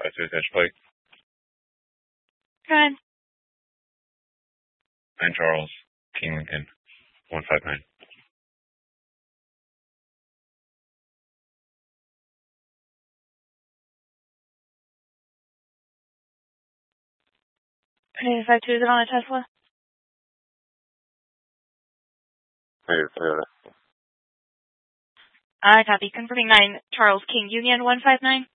5-3 Pike. Go ahead. 9 Charles, King Lincoln, 159. Okay, 5-2, is it on a Tesla? Toyota. I copy. Confirming 9 Charles King Union 159.